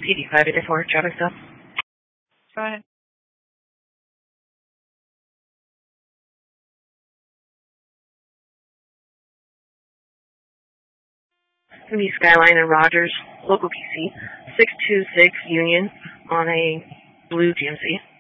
PD584, traffic stop. Go ahead. It's going to be Skyline and Rogers, local PC, 626 Union on a blue GMC.